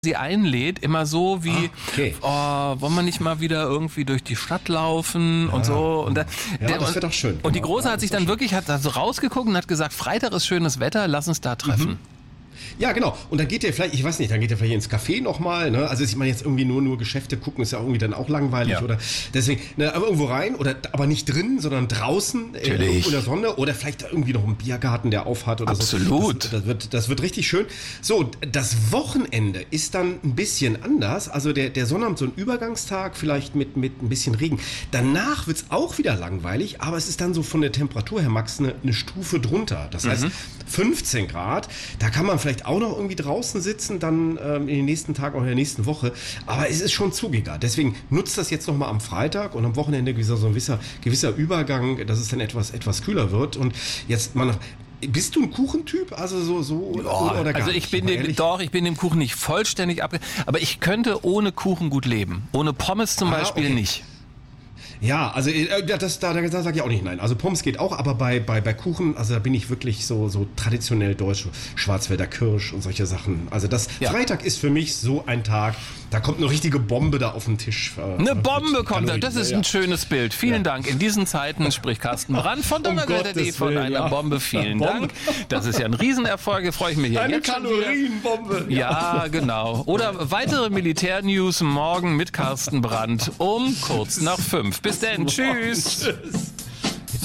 sie einlädt, immer so wie, wollen wir nicht mal wieder irgendwie durch die Stadt laufen und so. Und das wäre doch schön. Und die Große hat sich dann wirklich, hat da so rausgeguckt und hat gesagt, Freitag ist schönes Wetter, lass uns da treffen. Ja, genau. Und dann geht ihr vielleicht, ich weiß nicht, dann geht ihr vielleicht ins Café nochmal, ne? Also ich meine jetzt irgendwie nur Geschäfte gucken, ist ja irgendwie dann auch langweilig oder deswegen, ne, aber irgendwo rein oder aber nicht drin, sondern draußen irgendwo in der Sonne oder vielleicht irgendwie noch ein Biergarten, der auf hat oder Absolut. so. Das wird richtig schön. So, das Wochenende ist dann ein bisschen anders. Also der Sonnabend, so ein Übergangstag, vielleicht mit ein bisschen Regen. Danach wird's auch wieder langweilig, aber es ist dann so von der Temperatur her, Max, eine Stufe drunter. Das heißt, 15 Grad, da kann man vielleicht auch noch irgendwie draußen sitzen, dann in den nächsten Tagen, auch in der nächsten Woche. Aber es ist schon zugiger. Deswegen nutzt das jetzt nochmal am Freitag und am Wochenende so ein gewisser Übergang, dass es dann etwas kühler wird. Und jetzt mal noch. Bist du ein Kuchentyp? Also so oder gar also ich bin dem Kuchen nicht vollständig aber ich könnte ohne Kuchen gut leben. Ohne Pommes zum Beispiel nicht. Ja, also da sage ich auch nicht nein. Also Pommes geht auch, aber bei Kuchen, also da bin ich wirklich so traditionell deutsch, Schwarzwälder Kirsch und solche Sachen. Also Freitag ist für mich so ein Tag, da kommt eine richtige Bombe da auf den Tisch. Eine Bombe kommt da, das ist ein schönes Bild. Vielen Dank. In diesen Zeiten spricht Carsten Brandt von Donnerwetter.de von einer Bombe. Vielen Dank. Das ist ja ein Riesenerfolg, freue ich mich hier. Eine Kalorienbombe. Ja, genau. Oder weitere Militärnews morgen mit Carsten Brandt um kurz nach 5. Bis dann. Tschüss.